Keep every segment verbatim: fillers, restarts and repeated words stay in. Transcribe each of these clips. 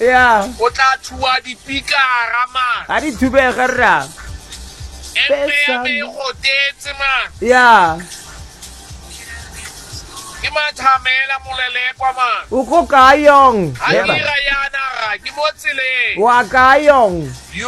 Yeah. O tla thua dipikara man. A di thubega rra. Empe ya me go tetse man. Yeah. Ke mathamela molelepa man. O go kaayong. Ha dira yana ra ke mo tseleng. Wa kaayong. Yo.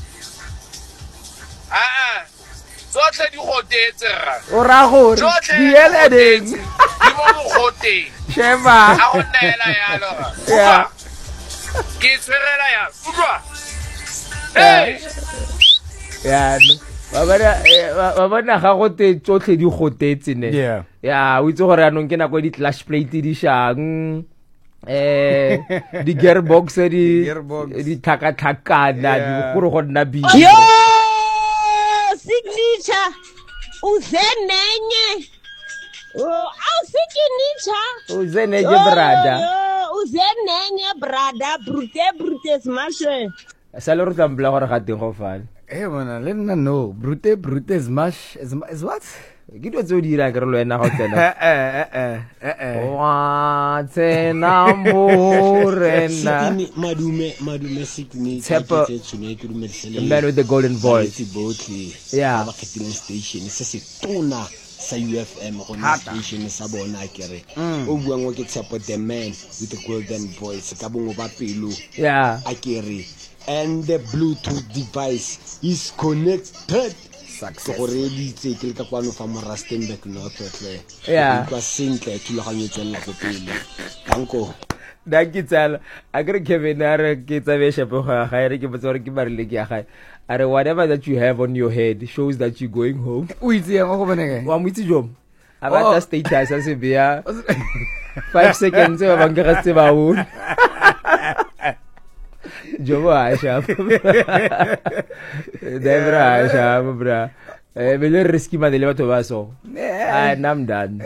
Ah ah. Tsotlhe di go tetse ra. O ra gore di eledeng. Di mo go teng. Sheba. A go nela yalo. Yeah. Ke tshwerela ya. Utlwa. Hey. Yeah. Ba ba ba na ga go te tsotlhe di gotetse ne. Yeah. Ya, o itse gore anong ke nako di clash plate di shang. Eh di gearbox di di thaka thakana di gore go nna bi. Yo signature uzenenye. Oh, au signature. Uzenenye brada. Yo, uzenenye brada brute brute smashe. Sa le re tsambla gore ga teng go fana. Eh bona le nna no brute brute smash is is what? Ke dilo tse o di dira ke re lo ena ga o tsena. Eh eh eh eh. Wa tsena morena. Madume madume signature Tshepo. ke tsone ke dumelesele. The man with the golden voice. Botlhe. Yeah. Ba kgetting station se se tona sa U F M go na station sa bona kere. O buang o ke Tshepo the man with the golden voice ka bongo ba pelo. Yeah. Akere. And the Bluetooth device is connected. Success. Go re ditse ke le ka kwano fa mo Rustenburg no tlotle. Yeah. Kwa sentle ke lo ganye tsela go pele. Danko. Da ke tsala a ke re Kevin a re ke tsabe shepe go ga re ke botsa gore ke barile ke ya gae. Are whatever that you have on your head shows that you're going home. O itse yang go bonega. Wa mo itse jom. A ba ta status a se bea five seconds ba bang ke ga tse ba o. Jobo Aisha. Debra Aisha, bra. Eh, me risky ma dele batho ba so. And I'm done.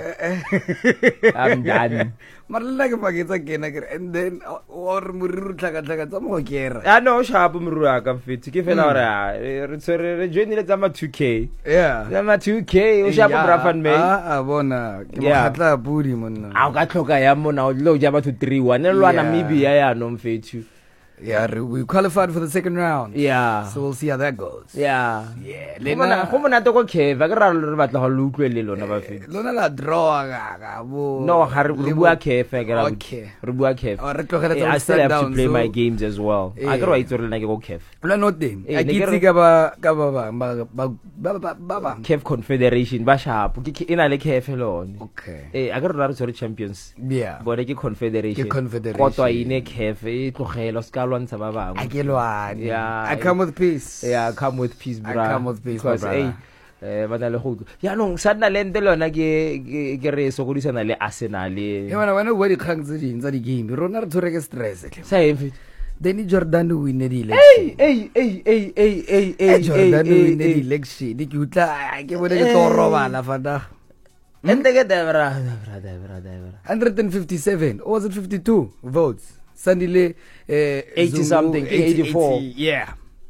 I'm done. Marla ke paketsa kena ke and then or muriru tlaka tlaka tsa mo kera. Ya no sharp muru aka fit. Ke fela ora re tsere re join ile tsa ma two K. Yeah. Tsa ma two K o sharp bra fan me. Ah ah bona ke mo khatla pudi monna. A ka tlhoka ya mona o lo ja ba two three one le lwa Namibia ya no mfethu. Yeah, we qualified for the second round. Yeah. So we'll see how that goes. Yeah. Yeah. Lena go mona to go kheva ke ra re batla go lo utlwe le lona ba fetsi. Lona la draw ga ga bo. No, ha re bua kheva ke ra. Okay. Re bua kheva. O re tlogela tsa I still have down, to play so my games as well. I go right to le na ke go kheva. Pla no teng. Eh, A ne ke kitse re- ka ba ka ba ba ba ba ba ba ba. Khef Confederation ba sharp ke ina le kheva lone. Okay. Eh a ke re ra re tsore champions. Yeah. Bone ke Confederation. Ke Confederation. Kotwa ine kheva e tlogela ska lwantsha ba bangwe. Akelwane. Yeah. I come with peace. Yeah, come with peace, I bra. come with peace, my Because brother. eh ba na le go. Ya no sa nna le ntelona ke ke- ke re so go disana le Arsenal. Hey mana wana wa di khang tse ding tsa di game. Rona re tshwere ke stress. Sa emfi. Danny Jordan o winne di Hey, hey, hey, hey, hey, hey, hey, Jordan o hey, winne di hey. election. Di ke utla ke bone ke tlo robala fanda. Ente ke debra, debra, debra, debra. one hundred fifty-seven or was it fifty-two votes? Sandile eh eighty something, eighty-four. Yeah.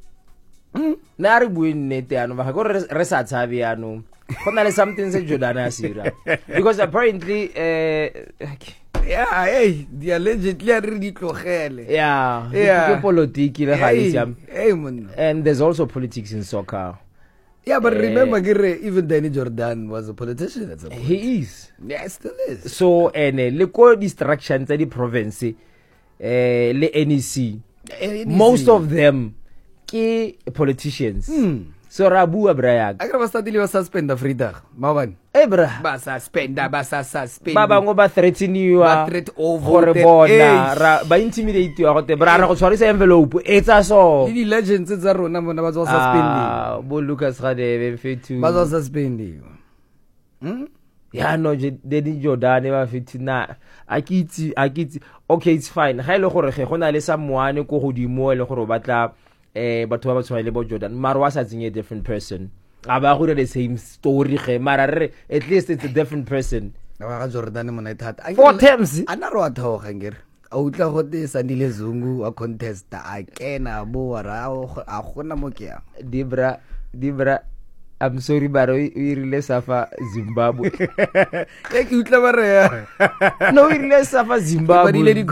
Na re bueng nete ano ba go re re sa tshabe ano. Go na le something se Jordan a sira. Because apparently eh Yeah, hey, di allegedly a re di tlogele. yeah, Yeah. ke politiki le ga Hey, itsam. hey man. And there's also politics in soccer. Yeah, but Eh, remember Gere, even Danny Jordan was a politician at some point. He is. Yeah, still is. So ene le ko distractions tsa di province eh le N E C. Most of them ke politicians. Hmm. So ra bua bra I got started to suspend the freedag. Mawan. Eh bra. Ba suspend, ba sa suspend. Ba bangwe ba threaten you Ba threat over gore the bona age. ra ba intimidate you go te bra ra go tshwarisa envelope etsa so. Di legends tsa rona bona ba tswa suspendiwa. Ah bo Lucas Radebe fetu. Ba tswa suspendiwa. Hmm? Ya no je Danny Jordan ba fetu na a kitsi a kitsi okay it's fine ga ile gore ge gona le someone ko godimo le gore batla eh batho ba ba tshwana le bo Jordan mara wa sa tsenye different person a ba go the same story ge mara re at least it's a different person. Ba ga Jordan mona thata. Four terms. Ana ro athoga ngere. A utla go te Sandile Zungu a contest a kena bo ra a gona mo ke ya. Dibra Dibra I'm sorry baro o irile safa Zimbabwe. Ke ke utla ba re ya. No irile safa Zimbabwe.